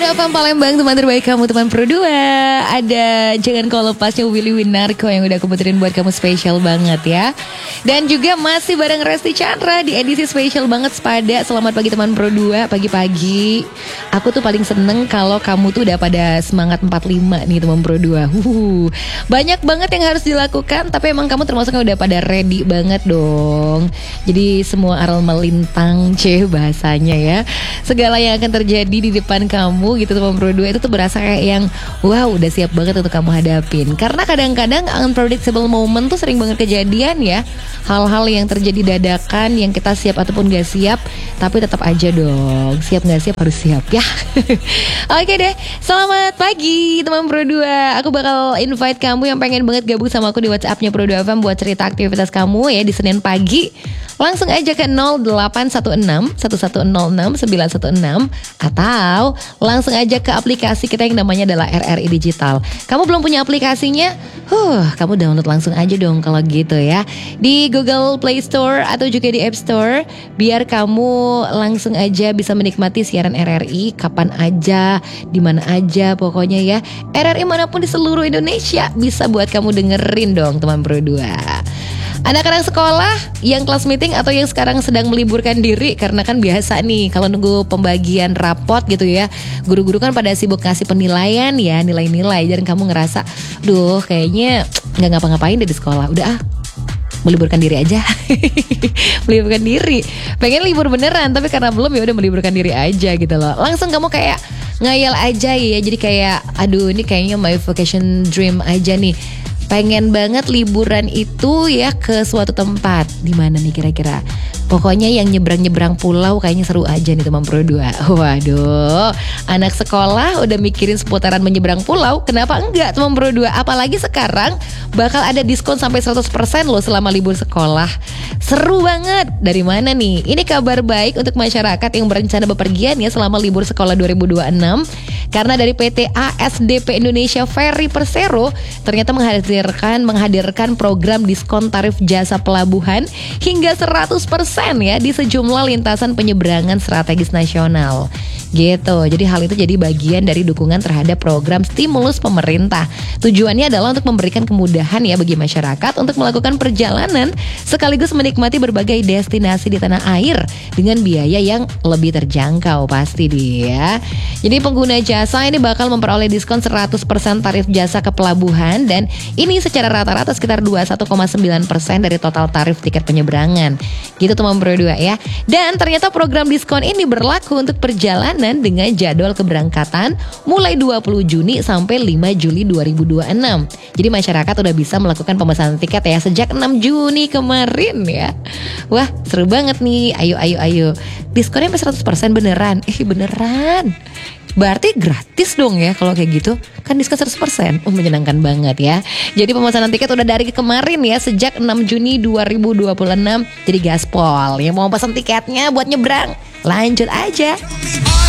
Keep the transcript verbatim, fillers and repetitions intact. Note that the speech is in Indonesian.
Pro dua F M Palembang, teman terbaik kamu, teman Pro dua. Ada Jangan Kau Lepasnya Willy Winarko yang udah aku puterin buat kamu, spesial banget ya. Dan juga masih bareng Resti Chandra di edisi spesial banget Sepada. Selamat pagi teman Pro dua, pagi-pagi. Aku tuh paling seneng kalau kamu tuh udah pada semangat empat puluh lima nih teman Pro dua. Huhu. Banyak banget yang harus dilakukan, tapi emang kamu termasuknya udah pada ready banget dong. Jadi semua aral melintang, ceh bahasanya ya. Segala yang akan terjadi di depan kamu gitu teman Pro dua itu tuh berasa kayak yang wow, udah siap banget untuk kamu hadapin. Karena kadang-kadang unpredictable moment tuh sering banget kejadian ya. Hal-hal yang terjadi dadakan yang kita siap ataupun gak siap, tapi tetap aja dong, siap gak siap harus siap ya. Oke deh, selamat pagi teman Pro dua. Aku bakal invite kamu yang pengen banget gabung sama aku di WhatsAppnya Pro dua F M buat cerita aktivitas kamu ya di Senin pagi. Langsung aja ke nol delapan satu enam satu satu nol enam sembilan satu enam atau langsung aja ke aplikasi kita yang namanya adalah R R I Digital. Kamu belum punya aplikasinya? Huh, kamu download langsung aja dong kalau gitu ya. Di Google Play Store atau juga di App Store, biar kamu langsung aja bisa menikmati siaran R R I kapan aja, di mana aja pokoknya ya. R R I manapun di seluruh Indonesia bisa buat kamu dengerin dong teman Pro dua. Anak-anak sekolah yang kelas meeting atau yang sekarang sedang meliburkan diri, karena kan biasa nih kalau nunggu pembagian rapot gitu ya, guru-guru kan pada sibuk ngasih penilaian ya, nilai-nilai, dan kamu ngerasa duh kayaknya gak ngapa-ngapain deh di sekolah, udah ah meliburkan diri aja. Meliburkan diri, pengen libur beneran tapi karena belum ya udah meliburkan diri aja gitu loh. Langsung kamu kayak ngayal aja ya, jadi kayak aduh ini kayaknya my vacation dream aja nih. Pengen banget liburan itu ya ke suatu tempat. Di mana nih kira-kira? Pokoknya yang nyebrang-nyebrang pulau kayaknya seru aja nih teman Pro dua. Waduh, anak sekolah udah mikirin seputaran menyeberang pulau, kenapa enggak teman Pro dua? Apalagi sekarang bakal ada diskon sampai seratus persen loh selama libur sekolah. Seru banget. Dari mana nih? Ini kabar baik untuk masyarakat yang berencana bepergian ya selama libur sekolah dua ribu dua puluh enam. Karena dari P T A S D P Indonesia Ferry Persero ternyata menghadirkan menghadirkan program diskon tarif jasa pelabuhan hingga seratus persen ya di sejumlah lintasan penyeberangan strategis nasional. Gitu. Jadi hal itu jadi bagian dari dukungan terhadap program stimulus pemerintah. Tujuannya adalah untuk memberikan kemudahan ya bagi masyarakat untuk melakukan perjalanan sekaligus menikmati berbagai destinasi di tanah air dengan biaya yang lebih terjangkau pasti dia. Jadi pengguna jasa ini bakal memperoleh diskon seratus persen tarif jasa ke pelabuhan, dan ini secara rata-rata sekitar dua puluh satu koma sembilan persen dari total tarif tiket penyeberangan. Gitu teman Pro dua ya. Dan ternyata program diskon ini berlaku untuk perjalanan dengan jadwal keberangkatan mulai dua puluh Juni sampai lima Juli dua ribu dua puluh enam. Jadi masyarakat udah bisa melakukan pemesanan tiket ya sejak enam Juni kemarin ya. Wah, seru banget nih. Ayo ayo ayo. Diskonnya sampai seratus persen beneran. Eh beneran. Berarti gratis dong ya kalau kayak gitu. Kan diskon seratus persen. Oh, menyenangkan banget ya. Jadi pemesanan tiket udah dari kemarin ya, sejak enam Juni dua ribu dua puluh enam. Jadi gaspol. Yang mau pesan tiketnya buat nyebrang, lanjut aja.